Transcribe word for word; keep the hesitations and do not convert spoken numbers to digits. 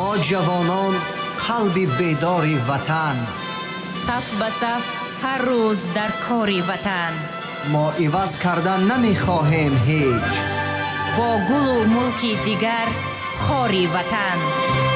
ما جوانان قلبی بیداری وطن، صف به صف هر روز در کاری وطن. ما عوض کردن نمی خواهیم هیچ، با گل و ملک دیگر خاری وطن.